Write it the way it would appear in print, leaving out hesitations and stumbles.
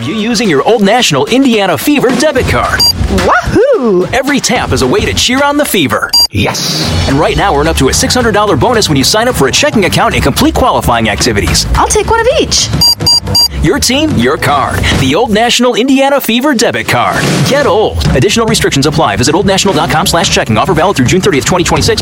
you using your Old National Indiana Fever debit card. Wahoo! Every tap is a way to cheer on the fever. Yes. And right now, earn up to a $600 bonus when you sign up for a checking account and complete qualifying activities. I'll take one of each. Your team, your card. The Old National Indiana Fever debit card. Get old. Additional restrictions apply. Visit oldnational.com/checking. Offer valid through June 30th, 2026.